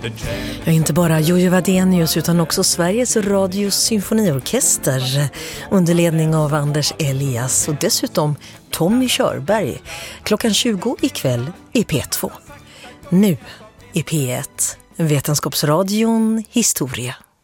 Ja, inte bara Jojo Wadenius utan också Sveriges Radios symfoniorkester under ledning av Anders Elias och dessutom Tommy Körberg klockan 20 ikväll i P2. Nu i P1, Vetenskapsradion Historia.